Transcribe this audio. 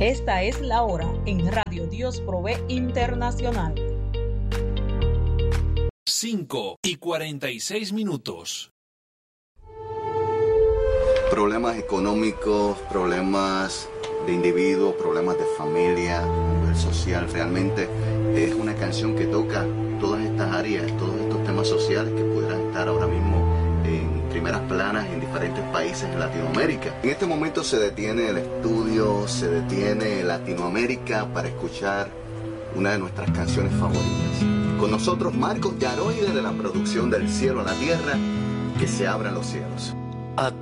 Esta es la hora en Radio Dios Provee Internacional. 5:46. Problemas económicos, problemas de individuo, problemas de familia, a nivel social. Realmente es una canción que toca todas estas áreas, todos estos temas sociales que pudieran estar ahora mismo en primeras planas en diferentes países en Latinoamérica. En este momento se detiene el estudio, se detiene Latinoamérica para escuchar una de nuestras canciones favoritas. Con nosotros Marcos Yaroide de la producción del Cielo a la Tierra, que se abran los cielos. A